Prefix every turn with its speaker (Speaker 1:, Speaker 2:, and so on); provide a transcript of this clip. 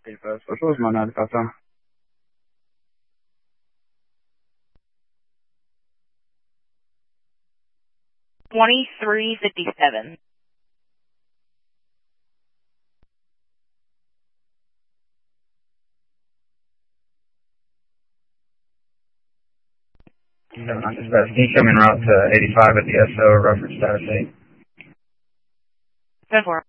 Speaker 1: Special is my 95 time.
Speaker 2: 2357.
Speaker 1: Can you come in route to 85 at the SO reference status 8?
Speaker 2: 10-4.